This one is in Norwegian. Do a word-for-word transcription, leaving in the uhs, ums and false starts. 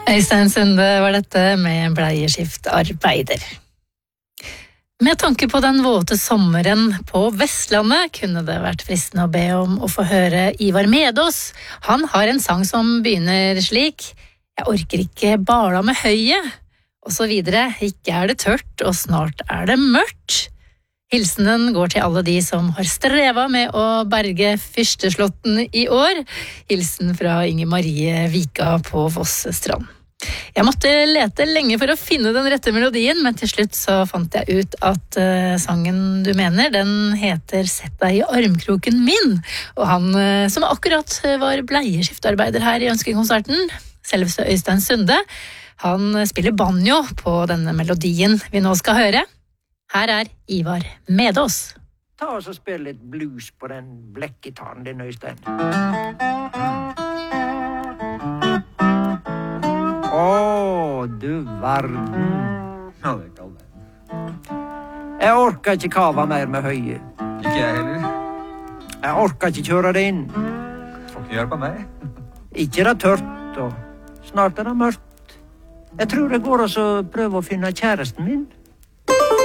Øystein Sunde var dette med bleieskiftarbeiter. Med tanke på den våte sommeren på Vestlandet kunne det vært fristende å be om å få høre Ivar Medås. Han har en sang som begynner slik: Jeg orker ikke bala med høyet, og så videre. Ikke er det tørt, og snart er det mørkt. Hilsenen går til alle de som har strevet med å berge Fyrsteslotten i år. Hilsen fra Inger Marie Vika på Vossestrand. Jeg måtte lete lenge for å finne den rette melodien, men til slutt så fant jeg ut at uh, sangen du mener, den heter Sett deg i armkroken min. Og han uh, som akkurat var bleieskiftarbeiter her i Ønskekonserten, selveste Øystein Sunde, han spiller banjo på denne melodien vi nå skal høre. Her er Ivar Medås. Ta oss og spill litt blues på den blekkgitaren din, Øystein. Åh, du verden. Ja, det er ikke all verden. Jeg orker ikke kava mer med høye. Ikke jeg heller. Jeg orker ikke kjøre det inn. Får ikke hjelp av meg. Ikke det tørt, og snart er det mørkt. Jeg tror jeg går og så prøver å finne kjæresten min.